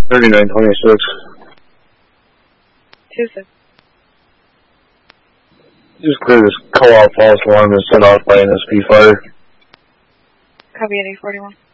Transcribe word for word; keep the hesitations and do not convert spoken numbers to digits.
thirty-nine twenty-six. two six. Just clear this call out false alarm and set off by an S P fire. Copy at eight forty-one.